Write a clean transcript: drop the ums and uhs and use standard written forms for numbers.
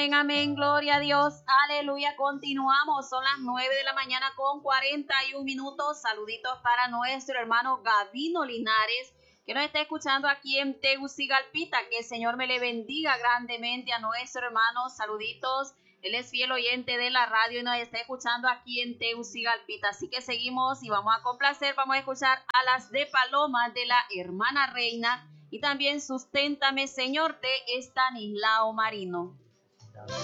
Amén, gloria a Dios, aleluya. Continuamos, son las 9 de la mañana con 41 minutos. Saluditos para nuestro hermano Gavino Linares, que nos está escuchando aquí en Tegucigalpita. Que el Señor me le bendiga grandemente a nuestro hermano. Saluditos, él es fiel oyente de la radio y nos está escuchando aquí en Tegucigalpita. Así que seguimos y vamos a complacer, vamos a escuchar a las de Paloma de la hermana Reina y también Susténtame Señor de Estanislao Marino.